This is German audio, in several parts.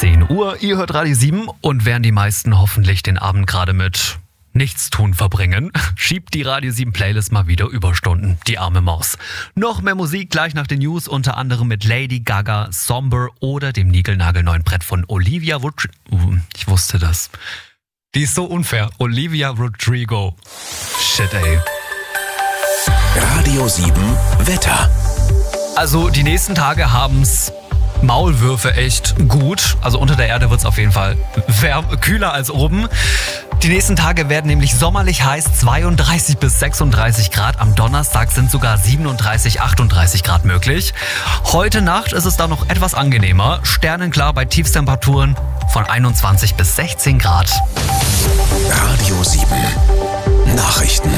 10 Uhr. Ihr hört Radio 7 und während die meisten hoffentlich den Abend gerade mit Nichtstun verbringen, schiebt die Radio 7 Playlist mal wieder Überstunden, die arme Maus. Noch mehr Musik gleich nach den News, unter anderem mit Lady Gaga, Somber oder dem niegelnagelneuen Brett von Olivia Rodrigo. Ich wusste das. Die ist so unfair. Olivia Rodrigo. Shit, ey. Radio 7 Wetter. Also die nächsten Tage haben's Maulwürfe echt gut. Also unter der Erde wird's auf jeden Fall kühler als oben. Die nächsten Tage werden nämlich sommerlich heiß, 32 bis 36 Grad. Am Donnerstag sind sogar 37, 38 Grad möglich. Heute Nacht ist es dann noch etwas angenehmer. Sternenklar bei Tiefstemperaturen von 21 bis 16 Grad. Radio 7 Nachrichten.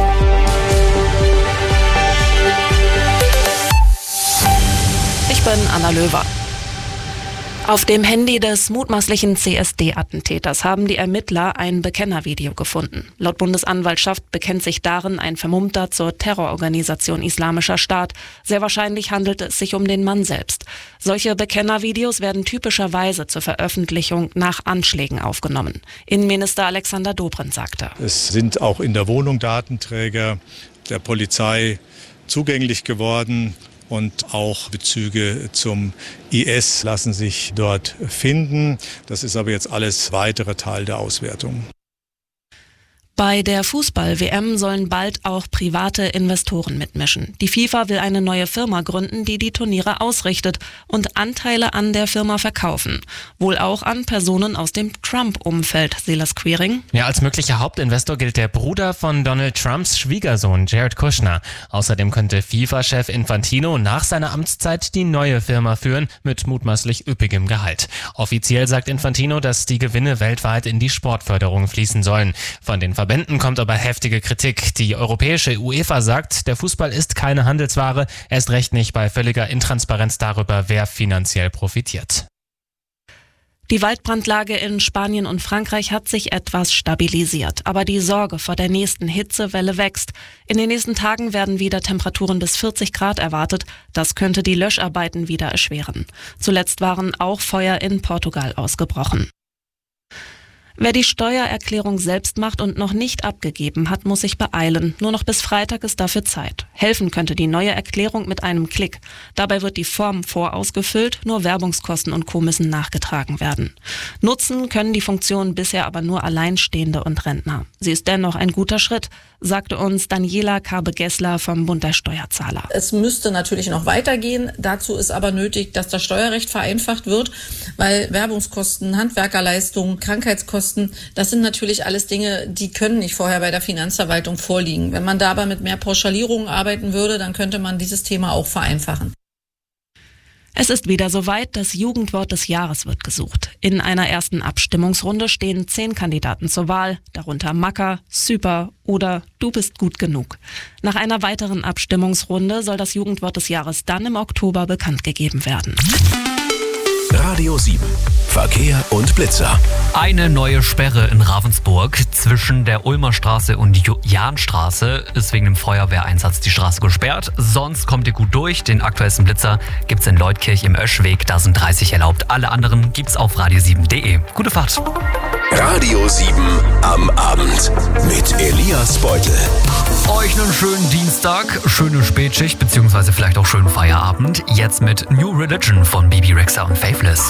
Ich bin Anna Löwer. Auf dem Handy des mutmaßlichen CSD-Attentäters haben die Ermittler ein Bekennervideo gefunden. Laut Bundesanwaltschaft bekennt sich darin ein Vermummter zur Terrororganisation Islamischer Staat. Sehr wahrscheinlich handelt es sich um den Mann selbst. Solche Bekennervideos werden typischerweise zur Veröffentlichung nach Anschlägen aufgenommen. Innenminister Alexander Dobrindt sagte: Es sind auch in der Wohnung Datenträger der Polizei zugänglich geworden. Und auch Bezüge zum IS lassen sich dort finden. Das ist aber jetzt alles weitere Teil der Auswertung. Bei der Fußball-WM sollen bald auch private Investoren mitmischen. Die FIFA will eine neue Firma gründen, die die Turniere ausrichtet und Anteile an der Firma verkaufen. Wohl auch an Personen aus dem Trump-Umfeld. Silas Quiring. Ja, als möglicher Hauptinvestor gilt der Bruder von Donald Trumps Schwiegersohn, Jared Kushner. Außerdem könnte FIFA-Chef Infantino nach seiner Amtszeit die neue Firma führen, mit mutmaßlich üppigem Gehalt. Offiziell sagt Infantino, dass die Gewinne weltweit in die Sportförderung fließen sollen. Von den Verbänden kommt aber heftige Kritik. Die europäische UEFA sagt, der Fußball ist keine Handelsware, erst recht nicht bei völliger Intransparenz darüber, wer finanziell profitiert. Die Waldbrandlage in Spanien und Frankreich hat sich etwas stabilisiert, aber die Sorge vor der nächsten Hitzewelle wächst. In den nächsten Tagen werden wieder Temperaturen bis 40 Grad erwartet. Das könnte die Löscharbeiten wieder erschweren. Zuletzt waren auch Feuer in Portugal ausgebrochen. Wer die Steuererklärung selbst macht und noch nicht abgegeben hat, muss sich beeilen. Nur noch bis Freitag ist dafür Zeit. Helfen könnte die neue Erklärung mit einem Klick. Dabei wird die Form vorausgefüllt, nur Werbungskosten und Co. müssen nachgetragen werden. Nutzen können die Funktion bisher aber nur Alleinstehende und Rentner. Sie ist dennoch ein guter Schritt, sagte uns Daniela Karbe-Gessler vom Bund der Steuerzahler. Es müsste natürlich noch weitergehen. Dazu ist aber nötig, dass das Steuerrecht vereinfacht wird, weil Werbungskosten, Handwerkerleistungen, Krankheitskosten, das sind natürlich alles Dinge, die können nicht vorher bei der Finanzverwaltung vorliegen. Wenn man da aber mit mehr Pauschalierungen arbeiten würde, dann könnte man dieses Thema auch vereinfachen. Es ist wieder soweit, das Jugendwort des Jahres wird gesucht. In einer ersten Abstimmungsrunde stehen 10 Kandidaten zur Wahl, darunter Macker, Super oder Du bist gut genug. Nach einer weiteren Abstimmungsrunde soll das Jugendwort des Jahres dann im Oktober bekannt gegeben werden. Radio 7 Verkehr und Blitzer. Eine neue Sperre in Ravensburg zwischen der Ulmer Straße und Jahnstraße ist wegen dem Feuerwehreinsatz die Straße gesperrt. Sonst kommt ihr gut durch. Den aktuellsten Blitzer gibt's in Leutkirch im Öschweg. Da sind 30 erlaubt. Alle anderen gibt's auf radio7.de. Gute Fahrt. Radio 7 am Abend mit Elias Beutel. Euch einen schönen Dienstag, schöne Spätschicht, beziehungsweise vielleicht auch schönen Feierabend. Jetzt mit New Religion von Bibi Rexha und Faithless.